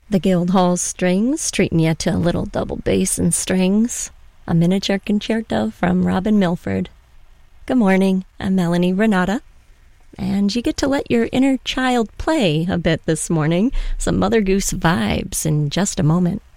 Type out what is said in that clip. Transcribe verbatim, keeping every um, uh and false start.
The Guildhall Strings treating you to a little double bass and strings, a miniature concerto from Robin Milford. Good morning, I'm Melanie Renata, and you get to let your inner child play a bit this morning. Some Mother Goose vibes in just a moment.